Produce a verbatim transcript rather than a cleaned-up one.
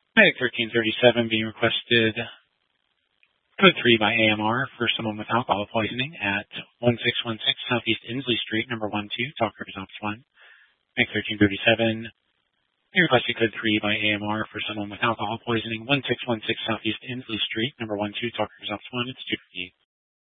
Medic thirteen thirty-seven being requested code three by A M R for someone with alcohol poisoning at one six one six Southeast Inslee Street, number one two, talk represents one. Medic thirteen thirty-seven being requested code three by A M R for someone with alcohol poisoning, one six one six Southeast Inslee Street, number one two, talk represents one. It's two fifty.